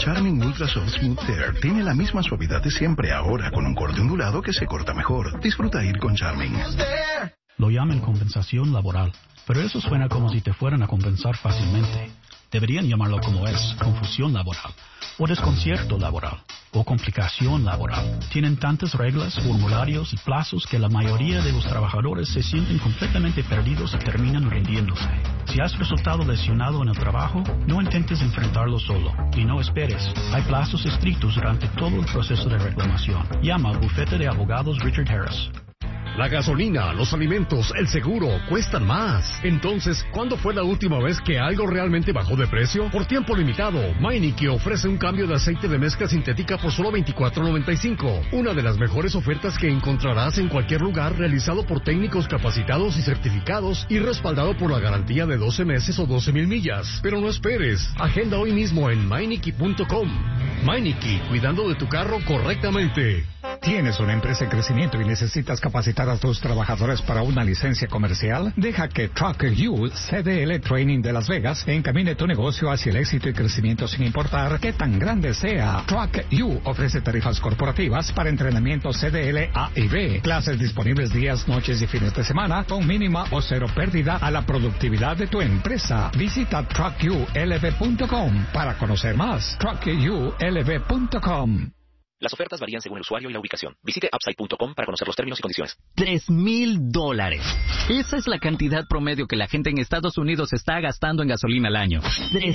Charmin Ultra Soft Smooth Tear tiene la misma suavidad de siempre, ahora con un corte ondulado que se corta mejor. Disfruta ir con Charmin. Lo llaman compensación laboral, pero eso suena como si te fueran a compensar fácilmente. Deberían llamarlo como es, confusión laboral, o desconcierto laboral, o complicación laboral. Tienen tantas reglas, formularios y plazos que la mayoría de los trabajadores se sienten completamente perdidos y terminan rindiéndose. Si has resultado lesionado en el trabajo, no intentes enfrentarlo solo, y no esperes. Hay plazos estrictos durante todo el proceso de reclamación. Llama al bufete de abogados Richard Harris. La gasolina, los alimentos, el seguro, cuestan más. Entonces, ¿cuándo fue la última vez que algo realmente bajó de precio? Por tiempo limitado, Meineke ofrece un cambio de aceite de mezcla sintética por solo $24.95. Una de las mejores ofertas que encontrarás en cualquier lugar, realizado por técnicos capacitados y certificados y respaldado por la garantía de 12 meses o 12,000 millas. Pero no esperes, agenda hoy mismo en Meineke.com. Meineke, cuidando de tu carro correctamente. ¿Tienes una empresa en crecimiento y necesitas capacitar a tus trabajadores para una licencia comercial? Deja que Truck U CDL Training de Las Vegas encamine tu negocio hacia el éxito y crecimiento sin importar qué tan grande sea. Truck U ofrece tarifas corporativas para entrenamiento CDL A y B. Clases disponibles días, noches y fines de semana con mínima o cero pérdida a la productividad de tu empresa. Visita truckulv.com para conocer más. truckulv.com. Las ofertas varían según el usuario y la ubicación. Visite Upside.com para conocer los términos y condiciones. $3,000. Esa es la cantidad promedio que la gente en Estados Unidos está gastando en gasolina al año.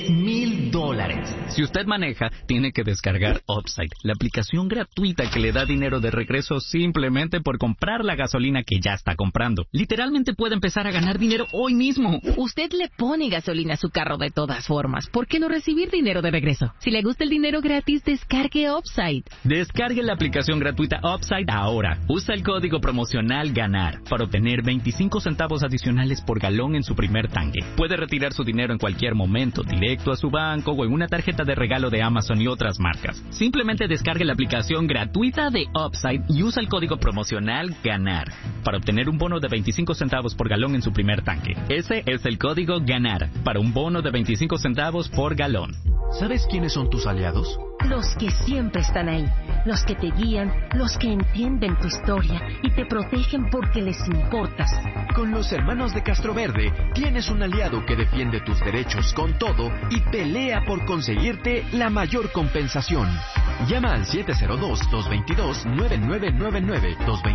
$3,000. Si usted maneja, tiene que descargar Upside, la aplicación gratuita que le da dinero de regreso simplemente por comprar la gasolina que ya está comprando. Literalmente puede empezar a ganar dinero hoy mismo. Usted le pone gasolina a su carro de todas formas. ¿Por qué no recibir dinero de regreso? Si le gusta el dinero gratis, descargue Upside. Descargue la aplicación gratuita Upside ahora. Usa el código promocional GANAR para obtener 25 centavos adicionales por galón en su primer tanque. Puede retirar su dinero en cualquier momento, directo a su banco o en una tarjeta de regalo de Amazon y otras marcas. Simplemente descargue la aplicación gratuita de Upside y usa el código promocional GANAR para obtener un bono de 25 centavos por galón en su primer tanque. Ese es el código GANAR para un bono de 25 centavos por galón. ¿Sabes quiénes son tus aliados? Los que siempre están ahí, los que te guían, los que entienden tu historia y te protegen porque les importas. Con los hermanos de Castroverde tienes un aliado que defiende tus derechos con todo y pelea por conseguirte la mayor compensación. Llama al 702-222-9999,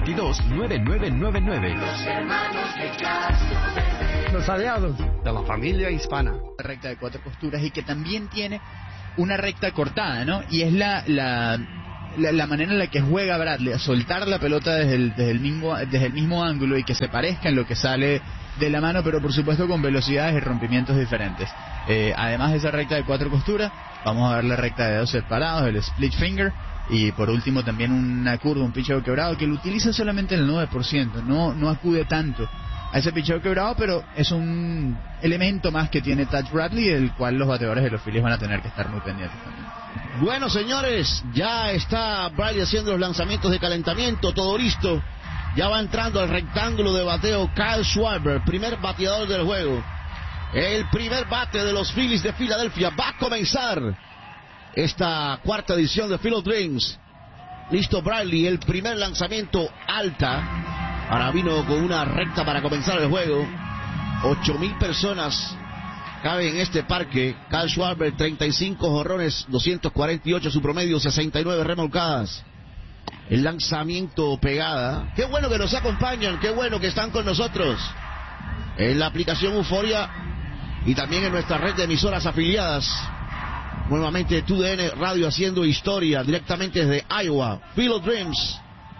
222-9999. Los hermanos de Castroverde. Los aliados de la familia hispana. Recta de 4 costuras y que también tiene una recta cortada, ¿no? Y es la manera en la que juega Bradley, a soltar la pelota desde el mismo ángulo y que se parezca en lo que sale de la mano, pero por supuesto con velocidades y rompimientos diferentes. Además de esa recta de 4 costuras, vamos a ver la recta de 2 separados, el split finger, y por último también una curva, un picheo quebrado, que lo utiliza solamente el 9%, no acude tanto a ese picheo quebrado, pero es un elemento más que tiene Taj Bradley, del cual los bateadores de los Phillies van a tener que estar muy pendientes también. Bueno, señores, ya está Bradley haciendo los lanzamientos de calentamiento, todo listo. Ya va entrando al rectángulo de bateo Kyle Schwarber, primer bateador del juego. El primer bate de los Phillies de Filadelfia. Va a comenzar esta cuarta edición de Field of Dreams. Listo Bradley, el primer lanzamiento alta. Ahora vino con una recta para comenzar el juego. 8,000 personas caben en este parque. Kyle Schwarber, 35 jonrones, 248 su promedio, 69 remolcadas. El lanzamiento pegada. Qué bueno que nos acompañan, qué bueno que están con nosotros en la aplicación Euforia y también en nuestra red de emisoras afiliadas. Nuevamente TUDN Radio haciendo historia directamente desde Iowa. Field of Dreams.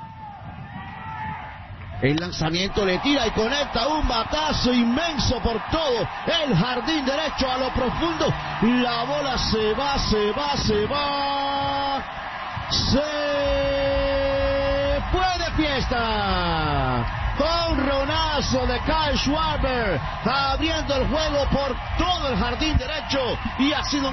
El lanzamiento le tira y conecta un batazo inmenso por todo el jardín derecho a lo profundo. La bola se va. Se fue de fiesta. Jonronazo de Kyle Schwarber, abriendo el juego por todo el jardín derecho, y ha sido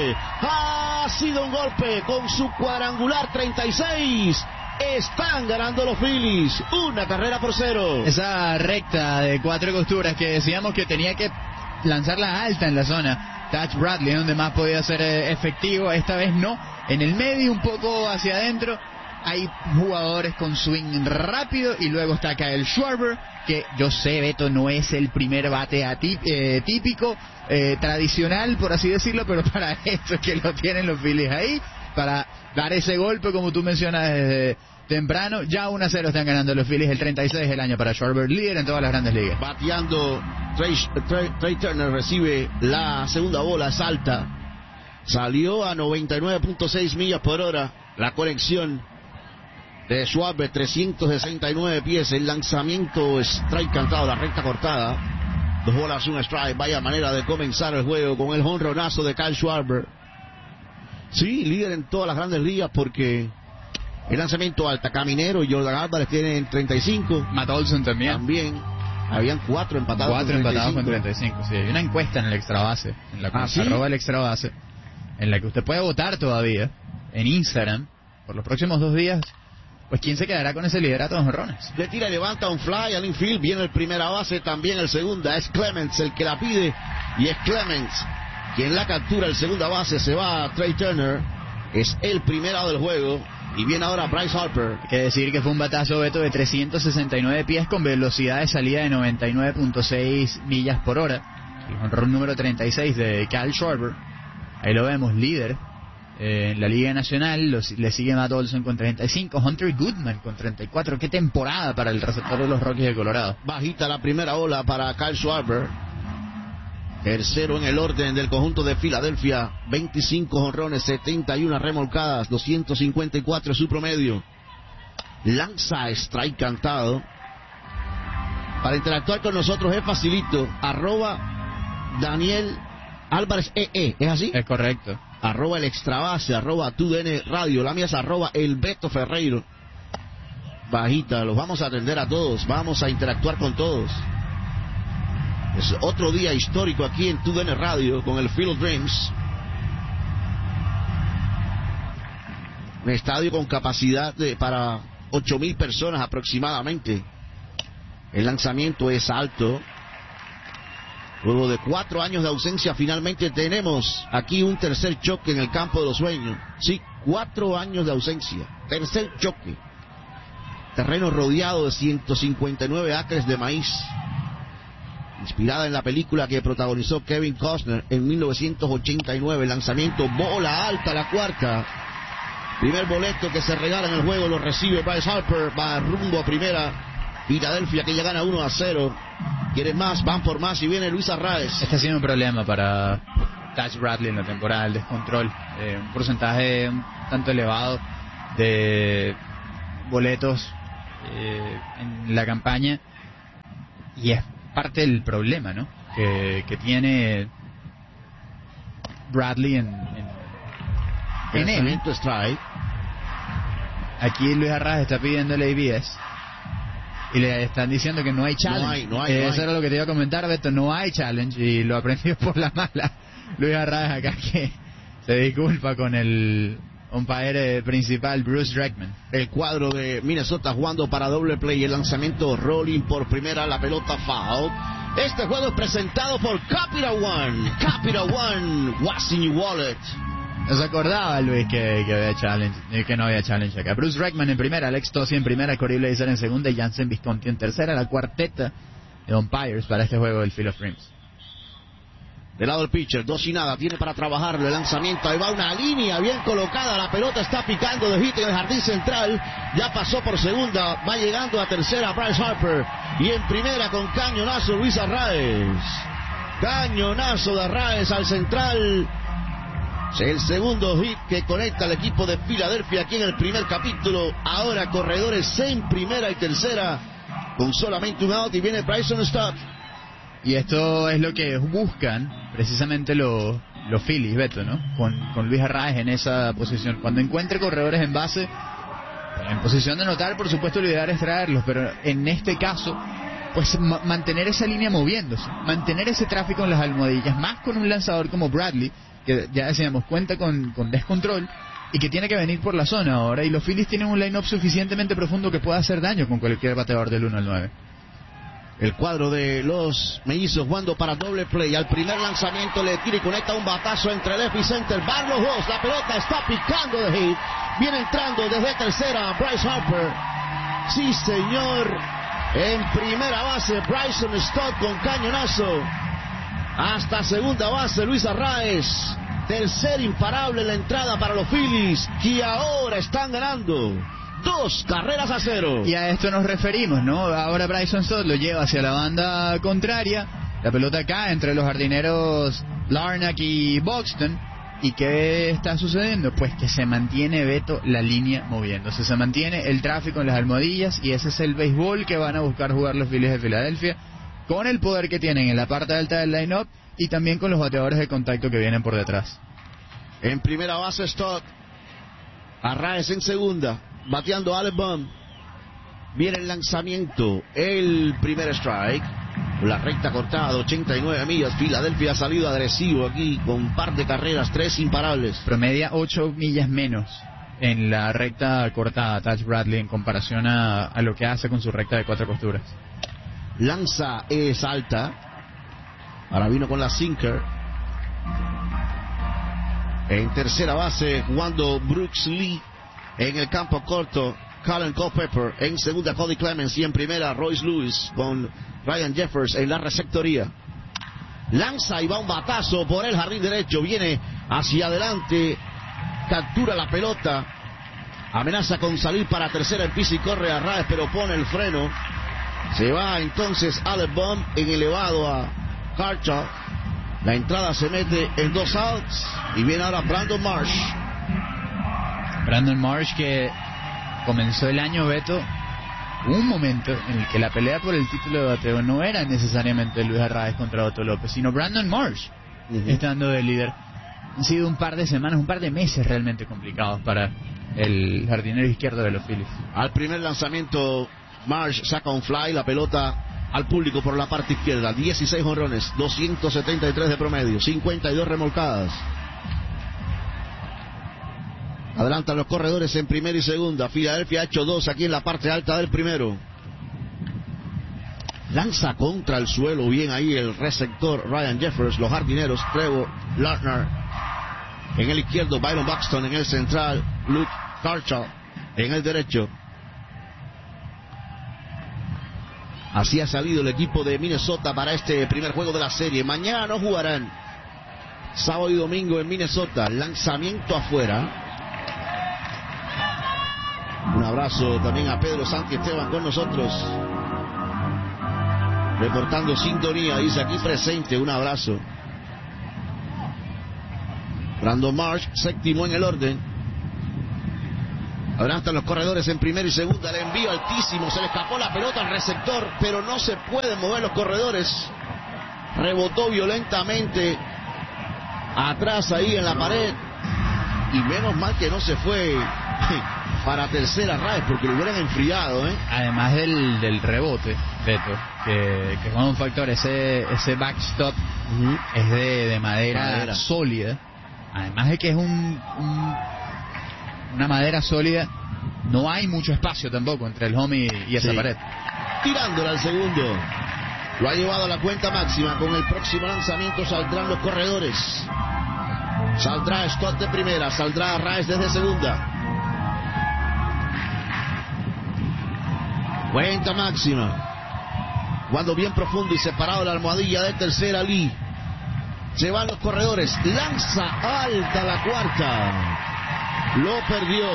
un golpe con su cuadrangular 36. Están ganando los Phillies, 1-0. Esa recta de 4 costuras que decíamos que tenía que lanzarla alta en la zona Taj Bradley, donde más podía ser efectivo, esta vez no. En el medio, un poco hacia adentro, hay jugadores con swing rápido, y luego está Kyle Schwarber, que yo sé, Beto, no es el primer bate típico, tradicional, por así decirlo, pero para esto es que lo tienen los Phillies ahí, para dar ese golpe, como tú mencionas desde temprano. Ya 1-0 están ganando los Phillies, el 36 del año para Schwarber, líder en todas las grandes ligas. Bateando, Trey Turner recibe la segunda bola, salta, salió a 99.6 millas por hora, la conexión de Schwarber, 369 pies, el lanzamiento strike cantado, la recta cortada, 2 bolas, 1 strike. Vaya manera de comenzar el juego con el jonronazo de Kyle Schwarber. Sí, líder en todas las grandes ligas, porque el lanzamiento alta, Caminero y Jordan Álvarez tienen 35. Matt Olson también. Habían 4 empatados. 4 empatados con 35. Sí, hay una encuesta en el extra base, en la ¿sí? arroba el extra base, en la que usted puede votar todavía en Instagram por los próximos 2 días. Pues quién se quedará con ese liderato de jonrones. Le tira y levanta un fly al infield, viene el primera base, también el segunda, es Clemens el que la pide, y es Clemens quien la captura. El segunda base se va a Trey Turner, es el primero del juego, y viene ahora Bryce Harper. Hay que decir que fue un batazo, Beto, de 369 pies con velocidad de salida de 99.6 millas por hora. El jonrón número 36 de Kyle Schwarber, ahí lo vemos, líder en la Liga Nacional. Le sigue Matt Olson con 35, Hunter Goodman con 34. Qué temporada para el receptor de los Rockies de Colorado. Bajita la primera ola para Kyle Schwarber, tercero en el orden del conjunto de Filadelfia, 25 jonrones, 71 remolcadas, 254 es su promedio. Lanza strike cantado. Para interactuar con nosotros es facilito, @Daniel Álvarez ¿es así? Es correcto. @el extrabase, @TUDN Radio, la mía es @el Beto Ferreiro. Bajita, los vamos a atender a todos, vamos a interactuar con todos. Es otro día histórico aquí en TUDN Radio con el Field of Dreams. Un estadio con capacidad para 8,000 personas aproximadamente. El lanzamiento es alto. Luego de 4 años de ausencia, finalmente tenemos aquí un tercer choque en el campo de los sueños. Sí, 4 años de ausencia. Tercer choque. Terreno rodeado de 159 acres de maíz. Inspirada en la película que protagonizó Kevin Costner en 1989. El lanzamiento, bola alta, la cuarta. Primer boleto que se regala en el juego, lo recibe Bryce Harper. Va rumbo a primera. Filadelfia que ya gana 1-0. Quieren más, van por más, y viene Luis Arraez. Este ha sido un problema para Taj Bradley en la temporada, el descontrol. Un porcentaje un tanto elevado de boletos en la campaña, y es parte del problema, ¿no? Que tiene Bradley en lanzamiento strike. Aquí Luis Arraez está pidiendo el ABS y le están diciendo que no hay challenge. No hay. Eso era lo que te iba a comentar, Beto, no hay challenge, y lo aprendió por la mala Luis Arraez acá, que se disculpa con el umpire principal, Bruce Dreckman. El cuadro de Minnesota jugando para doble play, el lanzamiento rolling por primera, la pelota foul. Este juego es presentado por Capital One. Capital One, what's in your wallet? No se acordaba, Luis, que había challenge, que no había challenge acá. Bruce Dreckman en primera, Alex Tossi en primera, Corey Blazer en segunda y Jansen Visconti en tercera. La cuarteta de umpires para este juego del Field of Dreams. Del lado del pitcher, 2-0, tiene para trabajarlo. El lanzamiento, ahí va una línea bien colocada. La pelota está picando de hit en el jardín central. Ya pasó por segunda, va llegando a tercera Bryce Harper. Y en primera con cañonazo Luis Arraez. Cañonazo de Arraez al central. El segundo hit que conecta al equipo de Filadelfia aquí en el primer capítulo. Ahora corredores en primera y tercera con solamente un out, y viene Bryson Stott. Y esto es lo que buscan precisamente los Phillies, Beto, ¿no? Con Luis Arraez en esa posición. Cuando encuentre corredores en base, en posición de anotar, por supuesto lo ideal es traerlos, pero en este caso, pues mantener esa línea moviéndose, mantener ese tráfico en las almohadillas, más con un lanzador como Bradley, que ya decíamos, cuenta con descontrol y que tiene que venir por la zona ahora, y los Phillies tienen un line-up suficientemente profundo que pueda hacer daño con cualquier bateador del 1 al 9. El cuadro de los mellizos jugando para doble play. Al primer lanzamiento le tira y conecta un batazo entre left y center. Van los dos. La pelota está picando de hit. Viene entrando desde tercera Bryce Harper. Sí, señor. En primera base Bryson Stott con cañonazo. Hasta segunda base Luis Arraez. Tercer imparable en la entrada para los Phillies, que ahora están ganando 2-0. Y a esto nos referimos, ¿no? Ahora Bryson Stott lo lleva hacia la banda contraria. La pelota cae entre los jardineros Larnach y Buxton. ¿Y qué está sucediendo? Pues que se mantiene, Beto, la línea moviéndose. Se mantiene el tráfico en las almohadillas y ese es el béisbol que van a buscar jugar los Phillies de Filadelfia, con el poder que tienen en la parte alta del line-up y también con los bateadores de contacto que vienen por detrás. En primera base Stott. Arraez en segunda. Bateando Alec Bohm. Viene el lanzamiento. El primer strike. La recta cortada, 89 millas. Filadelfia ha salido agresivo aquí con un par de carreras, 3 imparables. Promedia 8 millas menos en la recta cortada Taj Bradley en comparación a lo que hace con su recta de 4 costuras. Lanza es alta. Ahora vino con la sinker. En tercera base jugando Brooks Lee. En el campo corto Colin Culpepper. En segunda Cody Clemens. Y en primera Royce Lewis con Ryan Jeffers en la receptoría. Lanza y va un batazo por el jardín derecho. Viene hacia adelante. Captura la pelota. Amenaza con salir para tercera. Empieza y corre a Arraez, pero pone el freno. Se va entonces Alec Bohm en elevado a Kershaw. La entrada se mete en 2 outs. Y viene ahora Brandon Marsh. Brandon Marsh, que comenzó el año, Beto, un momento en el que la pelea por el título de bateo no era necesariamente Luis Arraez contra Otto López, sino Brandon Marsh estando de líder. Han sido un par de semanas, un par de meses realmente complicados para el jardinero izquierdo de los Phillies. Al primer lanzamiento Marsh saca un fly, la pelota al público por la parte izquierda. 16 jonrones, 273 de promedio, 52 remolcadas. Adelantan los corredores en primera y segunda. Filadelfia ha hecho 2 aquí en la parte alta del primero. Lanza contra el suelo, bien ahí el receptor Ryan Jeffers. Los jardineros Trevor Larnach en el izquierdo, Byron Buxton en el central, Luke Kershaw en el derecho. Así ha salido el equipo de Minnesota para este primer juego de la serie. Mañana no jugarán. Sábado y domingo en Minnesota. Lanzamiento afuera. Un abrazo también a Pedro Santi Esteban con nosotros, reportando sintonía, dice aquí presente. Un abrazo. Brandon Marsh, séptimo en el orden. Adelantan los corredores en primera y segunda. El envío altísimo, se le escapó la pelota al receptor, pero no se pueden mover los corredores. Rebotó violentamente atrás ahí en la pared. Y menos mal que no se fue para tercera Arraez, porque lo hubieran enfriado, ¿eh? Además del rebote, Beto, que es un factor. Ese backstop es de madera sólida. Además de que es una madera sólida, no hay mucho espacio tampoco entre el home y esa pared. Tirándola al segundo. Lo ha llevado a la cuenta máxima. Con el próximo lanzamiento saldrán los corredores. Saldrá Stott de primera, saldrá Arraez desde segunda. Cuenta máxima. Jugando bien profundo y separado la almohadilla de tercera, Lee. Se van los corredores. Lanza alta la cuarta. Lo perdió.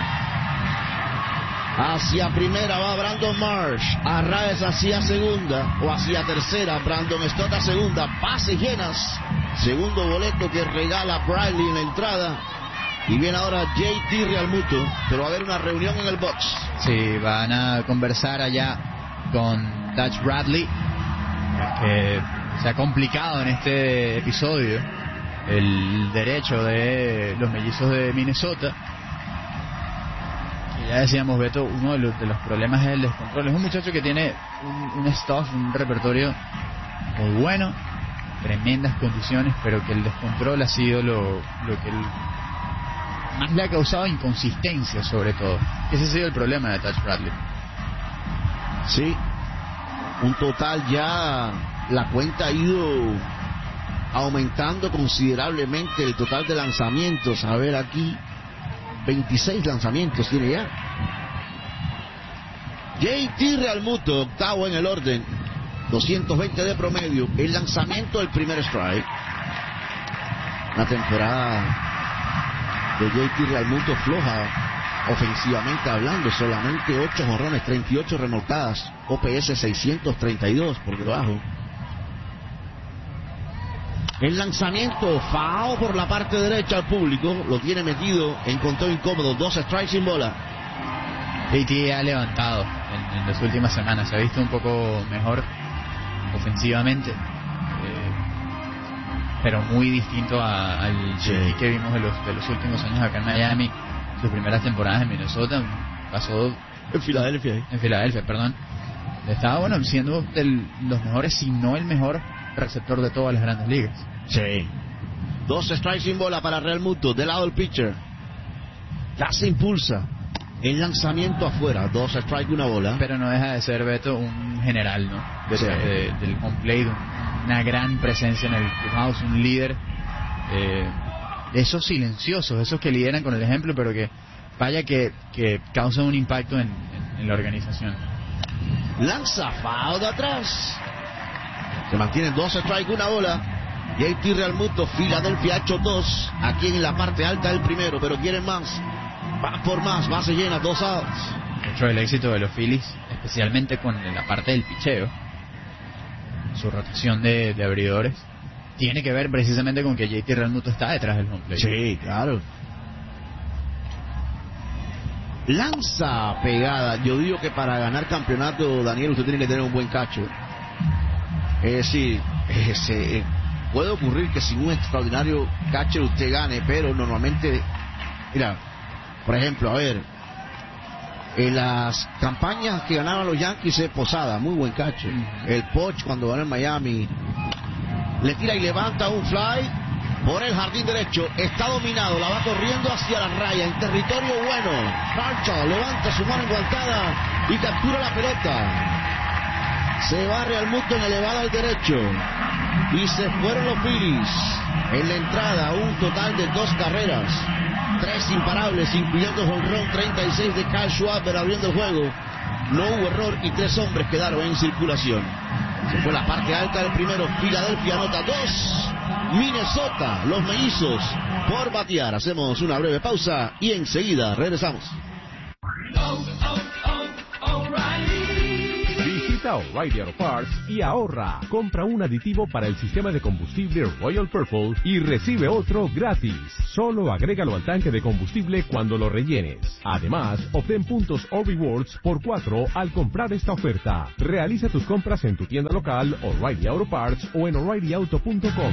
Hacia primera va Brandon Marsh. Arraez hacia segunda o hacia tercera. Brandon Stott a segunda. Bases llenas. Segundo boleto que regala Bradley en la entrada. Y viene ahora JT Realmuto, pero va a haber una reunión en el box. Sí, van a conversar allá con Taj Bradley, que se ha complicado en este episodio el derecho de los mellizos de Minnesota. Y ya decíamos, Beto, uno de los problemas es el descontrol. Es un muchacho que tiene un stuff, un repertorio muy bueno, tremendas condiciones, pero que el descontrol ha sido lo que más le ha causado inconsistencia, sobre todo. Ese ha sido el problema de Taj Bradley. Sí. Un total ya, la cuenta ha ido aumentando considerablemente el total de lanzamientos. A ver aquí, 26 lanzamientos tiene ya. JT Realmuto, octavo en el orden, 220 de promedio. El lanzamiento del primer strike. Una temporada de JT Realmuto floja, ofensivamente hablando, solamente 8 jonrones, 38 remolcadas, OPS 632 por debajo. El lanzamiento, foul por la parte derecha al público, lo tiene metido en conteo incómodo, 2 strikes sin bola. JT ha levantado en las últimas semanas, se ha visto un poco mejor ofensivamente, pero muy distinto al JT que vimos de los últimos años acá en Miami. Sus primeras temporadas en Minnesota, pasó en Filadelfia, perdón. Estaba siendo de los mejores, si no el mejor receptor de todas las grandes ligas. Sí. 2 strikes sin bola para Realmuto, del lado del pitcher. Ya se impulsa. El lanzamiento afuera, 2 strikes, 1 bola. Pero no deja de ser, Beto, un general, ¿no? Del home plate, una gran presencia en el clubhouse, un líder. Esos silenciosos, esos que lideran con el ejemplo, pero que vaya que causan un impacto en la organización. Lanza foul de atrás. Se mantienen 2 strikes, 1 bola. JT Realmuto, Filadelfia ha hecho 2 aquí en la parte alta del primero, pero quieren más. Va por más, base llena, 2 outs. De hecho, el éxito de los Phillies, especialmente con la parte del picheo, su rotación de abridores, tiene que ver precisamente con que JT Realmuto está detrás del home plate. Sí, claro. Lanza pegada. Yo digo que para ganar campeonato, Daniel, usted tiene que tener un buen catcher. Es decir, puede ocurrir que sin un extraordinario catcher usted gane, pero normalmente, mira, por ejemplo, a ver, en las campañas que ganaban los Yankees, Posada, muy buen catcher. El Poch, cuando ganó en Miami, le tira y levanta un fly por el jardín derecho, está dominado, la va corriendo hacia la raya, en territorio bueno. Marshall levanta su mano enguantada y captura la pelota. Se va Realmuto en elevada al derecho y se fueron los Phillies. En la entrada, un total de 2 carreras, 3 imparables, incluyendo jonrón 36 de Kyle Schwarber abriendo el juego. No hubo error y 3 hombres quedaron en circulación. Se fue la parte alta del primero. Filadelfia anota 2. Minnesota, los mellizos por batear. Hacemos una breve pausa y enseguida regresamos. Visita O'Reilly Auto Parts y ahorra. Compra un aditivo para el sistema de combustible Royal Purple y recibe otro gratis. Solo agrégalo al tanque de combustible cuando lo rellenes. Además, obtén puntos o rewards por 4 al comprar esta oferta. Realiza tus compras en tu tienda local, O'Reilly Auto Parts o en O'ReillyAuto.com.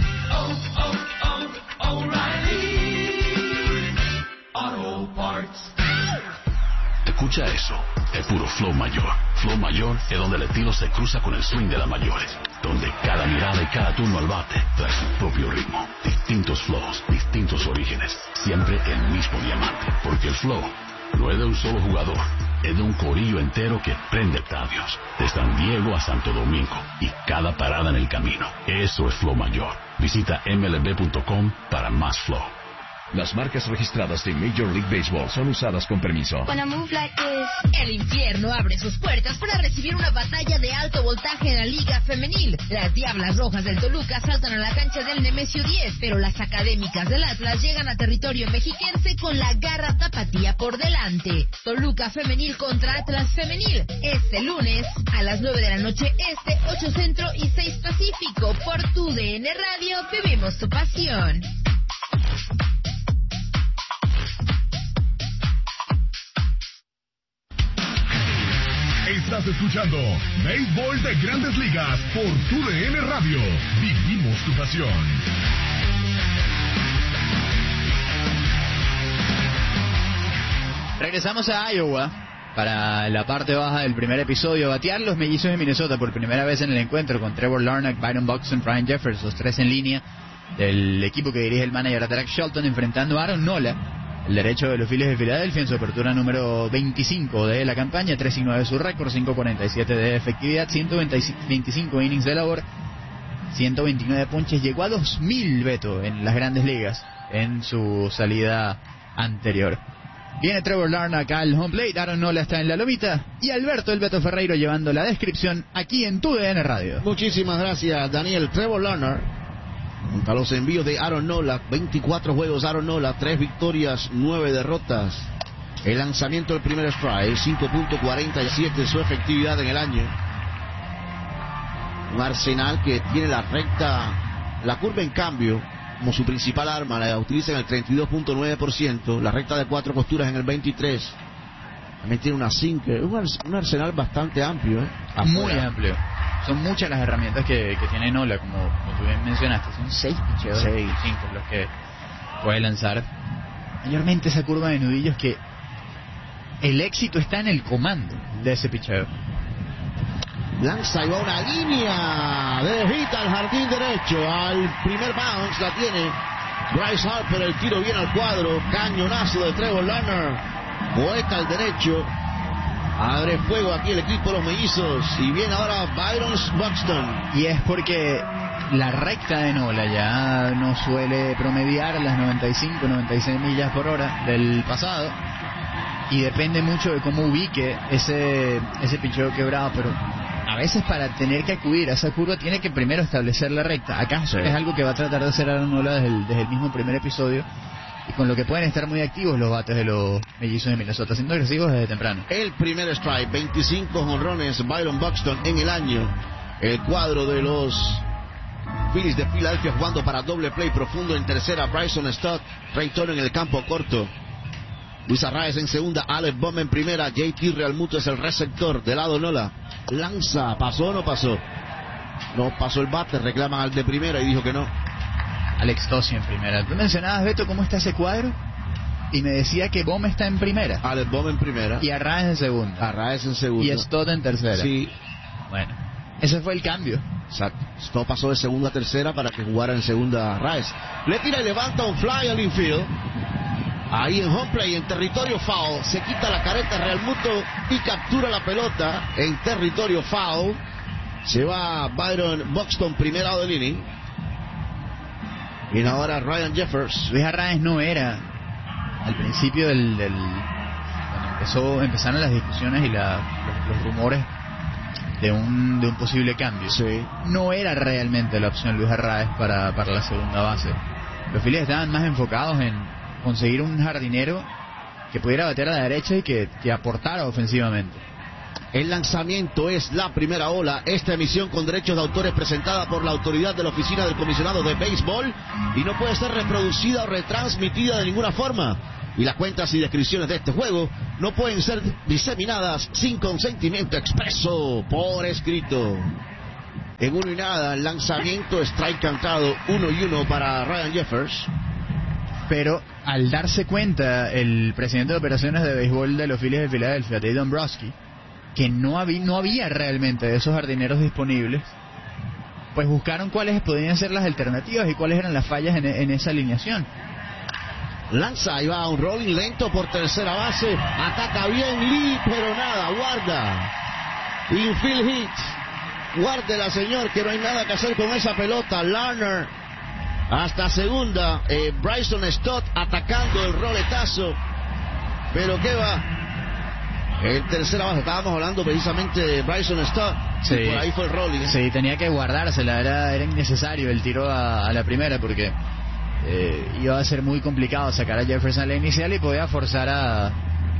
Auto Parts. Escucha eso, es puro flow mayor. Flow mayor es donde el estilo se cruza con el swing de las mayores, donde cada mirada y cada turno al bate trae su propio ritmo, distintos flows, distintos orígenes, siempre el mismo diamante, porque el flow no es de un solo jugador, es de un corillo entero que prende estadios, de San Diego a Santo Domingo y cada parada en el camino. Eso es flow mayor. Visita mlb.com para más flow. Las marcas registradas de Major League Baseball son usadas con permiso. El infierno abre sus puertas para recibir una batalla de alto voltaje en la Liga Femenil. Las Diablas Rojas del Toluca saltan a la cancha del Nemesio 10, pero las académicas del Atlas llegan a territorio mexiquense con la garra tapatía por delante. Toluca Femenil contra Atlas Femenil, este lunes a las 9 de la noche este, 8 Centro y 6 Pacífico. Por tu DN Radio, vivimos tu pasión. Estás escuchando Béisbol de Grandes Ligas por TUDN Radio. Vivimos tu pasión. Regresamos a Iowa para la parte baja del primer episodio. Batear los mellizos de Minnesota por primera vez en el encuentro con Trevor Larnach, Byron Buxton, Ryan Jeffers, los 3 en línea del equipo que dirige el manager Derek Shelton, enfrentando a Aaron Nola, el derecho de los Phillies de Filadelfia en su apertura número 25 de la campaña, 3-9 su récord, 5.47 de efectividad, 125 innings de labor, 129 ponches, llegó a 2000, Beto, en las Grandes Ligas en su salida anterior. Viene Trevor Larnach acá al home plate, Aaron Nola está en la lomita y Alberto El Beto Ferreiro llevando la descripción aquí en TUDN Radio. Muchísimas gracias, Daniel. Trevor Larnach, a los envíos de Aaron Nola, 24 juegos Aaron Nola, 3 victorias, 9 derrotas. El lanzamiento del primer strike, 5.47 su efectividad en el año. Un Arsenal que tiene la curva en cambio como su principal arma, la utiliza en el 32.9%, la recta de 4 costuras en el 23%. También tiene una sinker, un arsenal bastante amplio. Muy amplio. Son muchas las herramientas que tiene Nola, como tú bien mencionaste. Son 6 picheos, 5 los que puede lanzar. Mayormente esa curva de nudillos que el éxito está en el comando de ese picheo. Lanza y va una línea de hit al jardín derecho, al primer bounce la tiene Bryce Harper, el tiro viene al cuadro, cañonazo de Trevor Larnach, poeta al derecho, abre fuego aquí el equipo de los mellizos y viene ahora Byron Buxton. Y es porque la recta de Nola ya no suele promediar las 95-96 millas por hora del pasado y depende mucho de cómo ubique ese picheo quebrado, pero a veces para tener que acudir a esa curva tiene que primero establecer la recta. Acá es algo que va a tratar de hacer Aaron Nola desde el mismo primer episodio, y con lo que pueden estar muy activos los bates de los mellizos de Minnesota, siendo agresivos desde temprano. El primer strike, 25 jonrones Byron Buxton en el año. El cuadro de los Phillies de Filadelfia jugando para doble play profundo en tercera, Bryson Stott, Ray Turner en el campo corto, Luis Arraez en segunda, Alex Bohm en primera, JT Realmuto es el receptor del lado Nola. Lanza, ¿pasó o no pasó? No pasó el bate, reclaman al de primera y dijo que no. Alex Tossi en primera. Tú mencionabas, Beto, cómo está ese cuadro y me decía que Bohm está en primera. Alex Bohm en primera. Y Arraez en segunda. Arraez en segunda. Y Stott en tercera. Sí. Bueno, ese fue el cambio. Exacto. Stott pasó de segunda a tercera para que jugara en segunda Arraez. Le tira y levanta un fly al infield. Ahí en home play, en territorio foul, se quita la careta Realmuto y captura la pelota en territorio foul. Se va Byron Buxton, primer out del inning. Y ahora Ryan Jeffers. Luis Arraez no era, al principio cuando empezaron las discusiones y los rumores de un posible cambio. Sí. No era realmente la opción Luis Arraez para la segunda base. Los Phillies estaban más enfocados en conseguir un jardinero que pudiera batear a la derecha y que aportara ofensivamente. El lanzamiento es la primera ola. Esta emisión con derechos de autor es presentada por la autoridad de la Oficina del Comisionado de Béisbol y no puede ser reproducida o retransmitida de ninguna forma. Y las cuentas y descripciones de este juego no pueden ser diseminadas sin consentimiento expreso por escrito. En 1-0, el lanzamiento, strike cantado, 1-1 para Ryan Jeffers. Pero al darse cuenta el presidente de operaciones de béisbol de los Phillies de Filadelfia, Dave Dombrowski, que no había realmente de esos jardineros disponibles, pues buscaron cuáles podían ser las alternativas y cuáles eran las fallas en esa alineación. Lanza y va a un rolling lento por tercera base, ataca bien Lee, pero nada, guarda. Infield hit, guárdela señor, que no hay nada que hacer con esa pelota. Larnach hasta segunda, Bryson Stott atacando el roletazo, pero qué va. El tercera base, estábamos hablando precisamente de Bryson Stott, sí, por ahí fue el rolling. Sí, tenía que guardársela, era innecesario el tiro a la primera porque iba a ser muy complicado sacar a Jefferson a la inicial y podía forzar a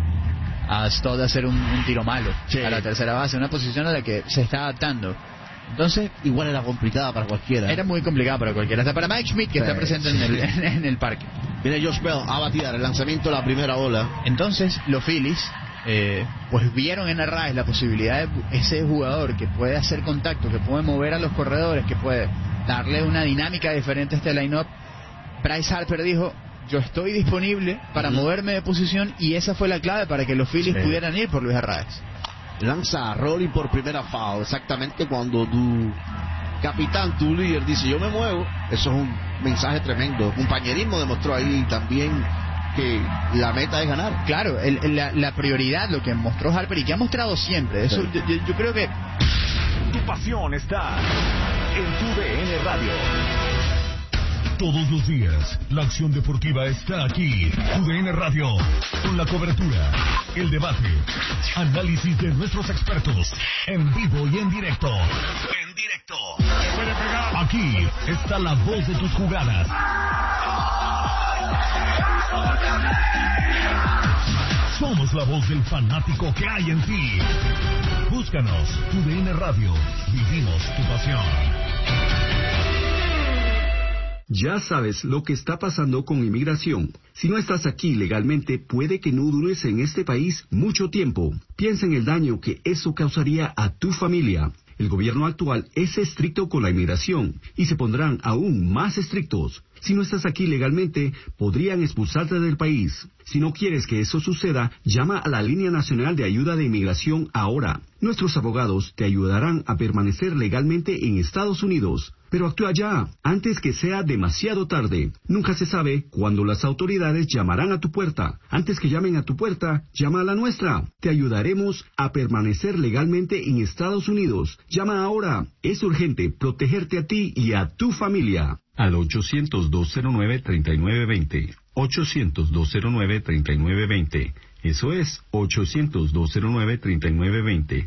Stott a hacer un tiro malo, sí, a la tercera base, una posición a la que se está adaptando. Entonces, igual era complicada para cualquiera. Era muy complicada para cualquiera, hasta para Mike Schmidt, que está presente en el parque. Viene Josh Bell a batear el lanzamiento de la primera ola. Entonces, los Phillies pues vieron en Arraez la posibilidad de ese jugador que puede hacer contacto, que puede mover a los corredores, que puede darle una dinámica diferente a este line-up. Bryce Harper dijo: yo estoy disponible para moverme de posición, y esa fue la clave para que los Phillies pudieran ir por Luis Arraez. Lanza a rolling por primera foul, exactamente cuando tu capitán, tu líder dice yo me muevo. Eso es un mensaje tremendo. Compañerismo demostró ahí también que la meta es ganar. Claro, la prioridad, lo que mostró Harper y que ha mostrado siempre, eso yo creo que... Tu pasión está en tu DN Radio. Todos los días, la acción deportiva está aquí. TUDN Radio, con la cobertura, el debate, análisis de nuestros expertos, en vivo y en directo. Aquí está la voz de tus jugadas. Somos la voz del fanático que hay en ti. Búscanos, TUDN Radio, vivimos tu pasión. Ya sabes lo que está pasando con inmigración. Si no estás aquí legalmente, puede que no dures en este país mucho tiempo. Piensa en el daño que eso causaría a tu familia. El gobierno actual es estricto con la inmigración y se pondrán aún más estrictos. Si no estás aquí legalmente, podrían expulsarte del país. Si no quieres que eso suceda, llama a la Línea Nacional de Ayuda de Inmigración ahora. Nuestros abogados te ayudarán a permanecer legalmente en Estados Unidos. Pero actúa ya, antes que sea demasiado tarde. Nunca se sabe cuándo las autoridades llamarán a tu puerta. Antes que llamen a tu puerta, llama a la nuestra. Te ayudaremos a permanecer legalmente en Estados Unidos. Llama ahora. Es urgente protegerte a ti y a tu familia. Al 800-209-3920. 800-209-3920. Eso es 800-209-3920.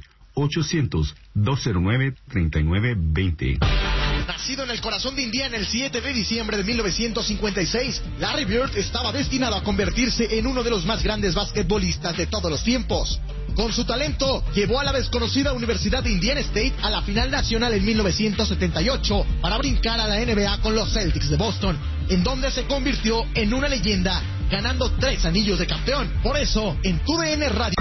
800-209-3920. Nacido en el corazón de Indiana el 7 de diciembre de 1956, Larry Bird estaba destinado a convertirse en uno de los más grandes basquetbolistas de todos los tiempos. Con su talento, llevó a la desconocida Universidad de Indiana State a la final nacional en 1978 para brincar a la NBA con los Celtics de Boston, en donde se convirtió en una leyenda, ganando 3 anillos de campeón. Por eso, en TUDN Radio...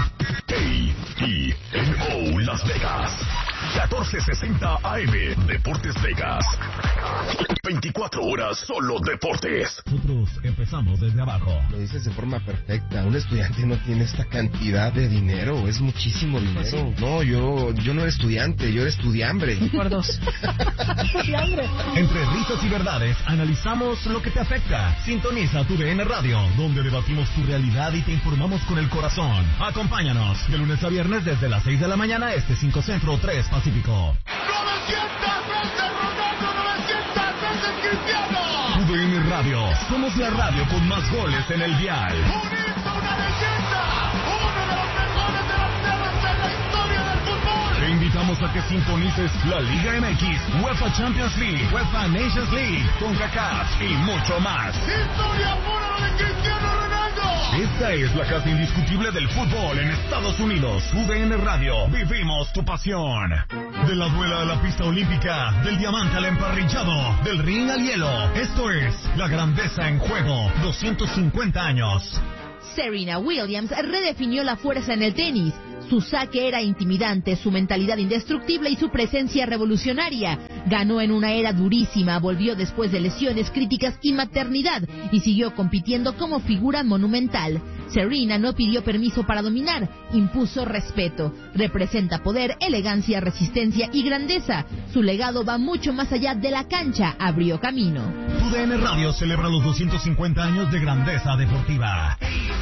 KENO Las Vegas, 1460 AM, Deportes Vegas. 24 horas solo deportes. Nosotros empezamos desde abajo. Lo dices de forma perfecta. Un estudiante no tiene esta cantidad de dinero. Es muchísimo dinero. ¿Sí? No, yo no era estudiante, yo era estudiambre. Por 2. Estudiambre. Entre risas y verdades, analizamos lo que te afecta. Sintoniza TUDN Radio, donde debatimos tu realidad y te informamos con el corazón. Acompáñanos de lunes a viernes desde las 6 de la mañana, 5 Centro, 3 Pacífico. 900 veces Ronaldo, 900 veces Cristiano. TUDN Radio, somos la radio con más goles en el dial. Un hito, una leyenda, uno de los mejores delanteros en la historia del fútbol. Te invitamos a que sintonices la Liga MX, UEFA Champions League, UEFA Nations League, CONCACAF y mucho más. Historia pura de Cristiano Ronaldo. Esta es la casa indiscutible del fútbol en Estados Unidos. TUDN Radio, vivimos tu pasión. De la duela a la pista olímpica, del diamante al emparrillado, del ring al hielo. Esto es La Grandeza en Juego, 250 años. Serena Williams redefinió la fuerza en el tenis. Su saque era intimidante, su mentalidad indestructible y su presencia revolucionaria. Ganó en una era durísima, volvió después de lesiones críticas y maternidad y siguió compitiendo como figura monumental. Serena no pidió permiso para dominar, impuso respeto. Representa poder, elegancia, resistencia y grandeza. Su legado va mucho más allá de la cancha, abrió camino. TUDN Radio celebra los 250 años de grandeza deportiva.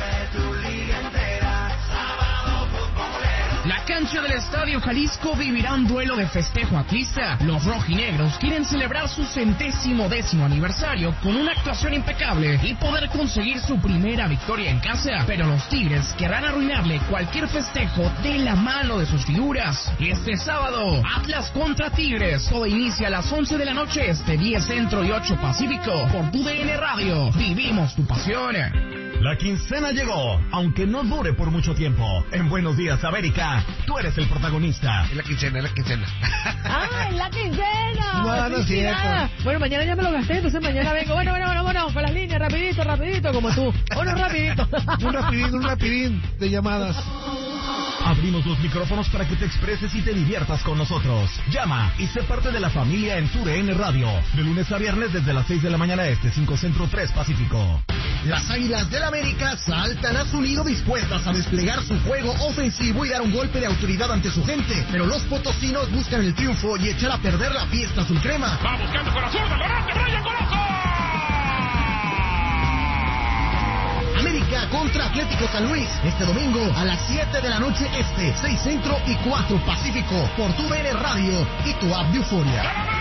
La cancha del Estadio Jalisco vivirá un duelo de festejo a Crista. Los rojinegros quieren celebrar su 110º aniversario con una actuación impecable y poder conseguir su primera victoria en casa. Pero los Tigres querrán arruinarle cualquier festejo de la mano de sus figuras. Este sábado, Atlas contra Tigres. Todo inicia a las 11 de la noche, 10 Centro y 8 Pacífico. Por TUDN Radio, vivimos tu pasión. La quincena llegó, aunque no dure por mucho tiempo. En Buenos Días, América, tú eres el protagonista. Es la quincena, es la quincena. ¡Ah, es la quincena! No, no es cierto. Bueno, mañana ya me lo gasté, entonces mañana vengo. Bueno, con las líneas, rapidito, como tú. Bueno, rapidito. Un rapidín de llamadas. Abrimos los micrófonos para que te expreses y te diviertas con nosotros. Llama y sé parte de la familia en TUDN Radio. De lunes a viernes desde las 6 de la mañana 5 Centro, 3 Pacífico. Las Águilas del América saltan a su nido dispuestas a desplegar su juego ofensivo y dar un golpe de autoridad ante su gente. Pero los potosinos buscan el triunfo y echar a perder la fiesta azul crema. Va buscando con la zurda, volante, Brian Colazo. Atlético San Luis, este domingo a las 7 de la noche este, 6 Centro y 4 Pacífico, por tu TUDN Radio y tu app de Euforia.